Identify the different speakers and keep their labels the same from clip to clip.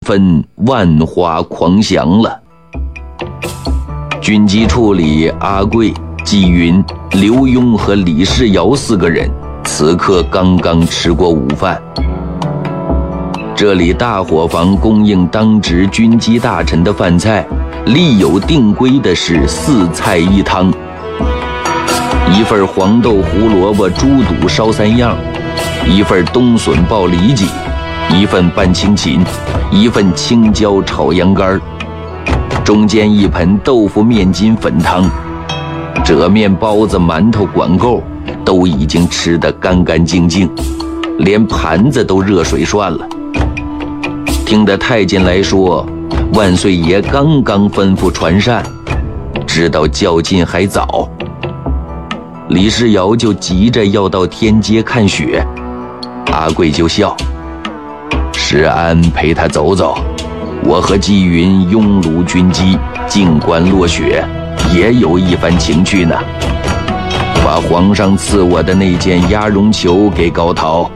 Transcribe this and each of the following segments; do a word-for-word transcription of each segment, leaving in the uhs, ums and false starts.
Speaker 1: 纷，万花狂祥了。军机处里，阿贵、纪云、刘墉和李世尧四个人此刻刚刚吃过午饭。这里大伙房供应当值军机大臣的饭菜，立有定规的是四菜一汤，一份黄豆胡萝卜猪肚烧三样，一份冬笋爆里脊，一份拌青芹，一份青椒炒羊肝，中间一盆豆腐面筋粉汤。褶面包子馒头管够都已经吃得干干净净，连盘子都热水涮了。听得太监来说，万岁爷刚刚吩咐传膳，知道较劲还早。李世尧就急着要到天街看雪，阿贵就笑：石安陪他走走，我和纪云拥卢军机，静观落雪，也有一番情趣呢。把皇上赐我的那件鸭绒裘给高陶。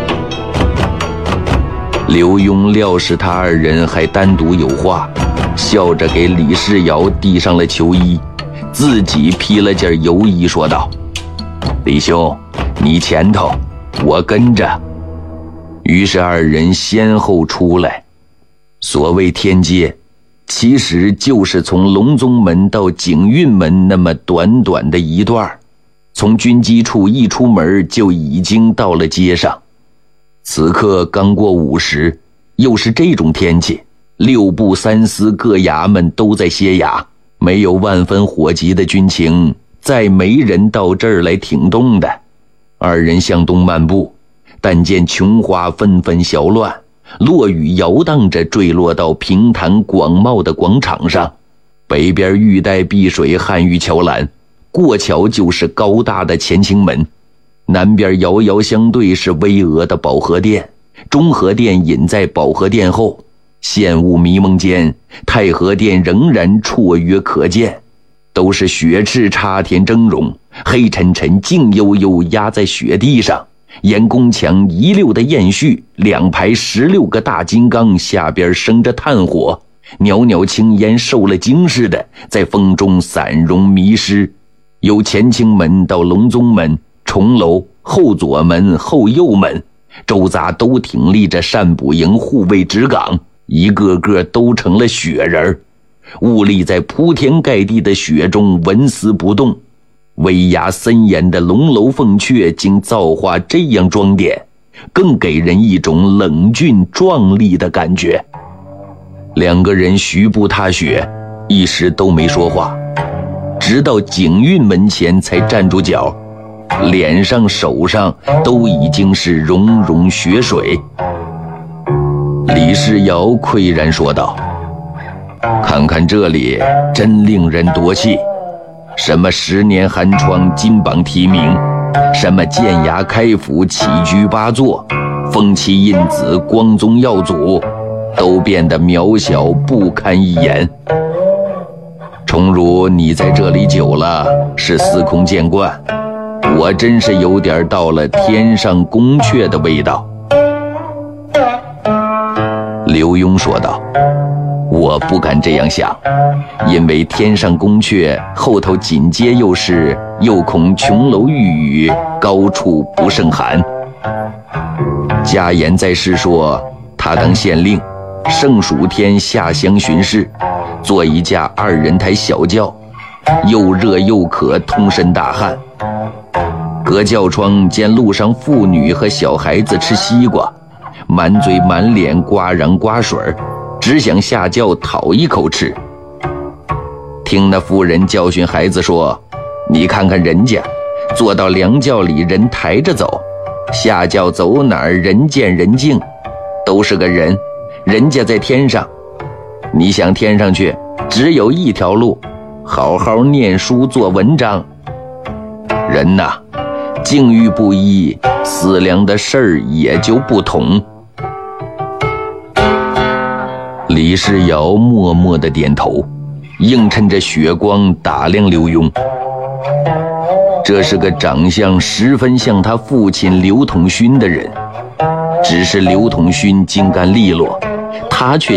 Speaker 1: 刘墉料是他二人还单独有话，笑着给李世尧递上了球衣，自己披了件油衣，说道：李兄，你前头，我跟着。于是二人先后出来。所谓天街，其实就是从隆宗门到景运门那么短短的一段，从军机处一出门就已经到了街上。此刻刚过午时，又是这种天气，六部三司各衙门都在歇衙，没有万分火急的军情，再没人到这儿来挺动的。二人向东漫步，但见琼花纷纷小乱，落雨摇荡着坠落到平坦广袤的广场上。北边玉带碧水汉玉桥栏，过桥就是高大的乾清门，南边遥遥相对是巍峨的保和殿，中和殿隐在保和殿后，线雾迷蒙间，太和殿仍然绰约可见，都是雪赤插田峥嵘，黑沉沉静悠悠压在雪地上。沿宫墙一溜的燕絮，两排十六个大金刚，下边生着炭火，袅袅青烟受了惊似的在风中散融迷失。由乾清门到隆宗门、重楼、后左门、后右门，周匝都挺立着善补营护卫直岗，一个个都成了雪人，兀立在铺天盖地的雪中纹丝不动。威压森严的龙楼凤阙经造化这样装点，更给人一种冷峻壮丽的感觉。两个人徐步踏雪，一时都没说话，直到景运门前才站住脚，脸上手上都已经是融融雪水。李世尧喟然说道：看看这里，真令人夺气。什么十年寒窗金榜题名，什么剑崖开府起居八座，封妻印子光宗耀祖，都变得渺小不堪一言。诚如你在这里久了，是司空见惯，我真是有点到了天上宫阙的味道。刘墉说道：我不敢这样想，因为天上宫阙后头紧接又是又恐琼楼玉宇，高处不胜寒。家言在世说，他当县令，盛暑天下乡巡视，坐一架二人抬小轿，又热又渴，通身大汗。隔轿窗见路上妇女和小孩子吃西瓜，满嘴满脸刮瓤刮水，只想下轿讨一口吃。听那妇人教训孩子说：你看看人家坐到凉轿里人抬着走，下轿走哪儿人见人敬，都是个人，人家在天上，你想天上去只有一条路，好好念书做文章。人呐，境遇不一，思量的事儿也就不同。李世尧默默地点头，映衬着雪光打量刘墉。这是个长相十分像他父亲刘统勋的人，只是刘统勋精干利落，他却